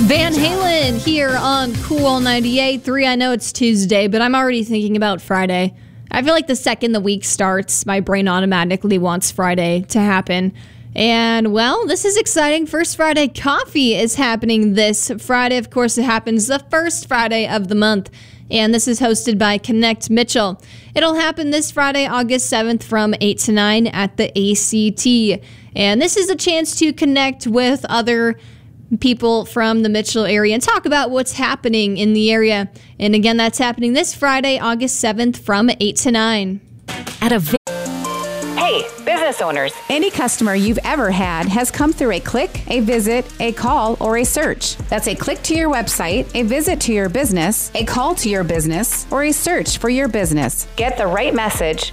Van Halen here on Cool 98.3. I know it's Tuesday, but I'm already thinking about Friday. I feel like the second the week starts, my brain automatically wants Friday to happen. And, well, this is exciting. First Friday Coffee is happening this Friday. Of course, it happens the first Friday of the month. And this is hosted by Connect Mitchell. It'll happen this Friday, August 7th from 8 to 9 at the ACT. And this is a chance to connect with other people from the Mitchell area and talk about what's happening in the area. And again, that's happening this Friday, August 7th from 8 to 9. Hey, business owners. Any customer you've ever had has come through a click, a visit, a call, or a search. That's a click to your website, a visit to your business, a call to your business, or a search for your business. Get the right message